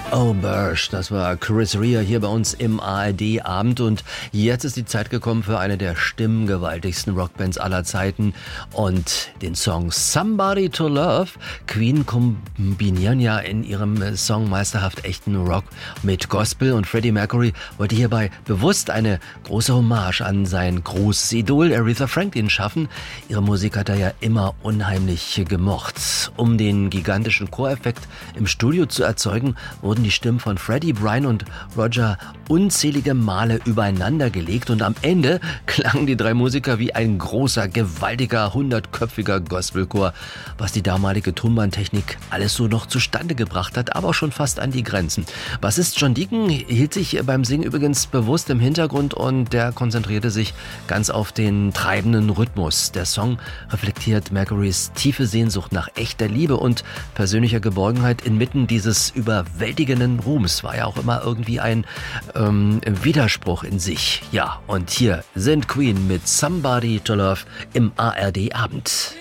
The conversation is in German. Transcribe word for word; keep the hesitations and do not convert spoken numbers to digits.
Oh, Bursch, das war Chris Rea hier bei uns im A R D-Abend und jetzt ist die Zeit gekommen für eine der stimmgewaltigsten Rockbands aller Zeiten und den Song Somebody to Love. Queen kombinieren ja in ihrem Song meisterhaft echten Rock mit Gospel und Freddie Mercury wollte hierbei bewusst eine große Hommage an sein großes Idol Aretha Franklin schaffen. Ihre Musik hat er ja immer unheimlich gemocht. Um den gigantischen Choreffekt im Studio zu erzeugen, wurden die Stimmen von Freddie, Brian und Roger unzählige Male übereinander gelegt und am Ende klangen die drei Musiker wie ein großer, gewaltiger, hundertköpfiger Gospelchor, was die damalige Tonbandtechnik alles so noch zustande gebracht hat, aber auch schon fast an die Grenzen. Bassist John Deacon hielt sich beim Singen übrigens bewusst im Hintergrund und der konzentrierte sich ganz auf den treibenden Rhythmus. Der Song reflektiert Mercurys tiefe Sehnsucht nach echter Liebe und persönlicher Geborgenheit inmitten dieses überwältigenden Ruhms. War ja auch immer irgendwie ein ähm, Widerspruch in sich. Ja, und hier sind Queen mit Somebody to Love im A R D-Abend.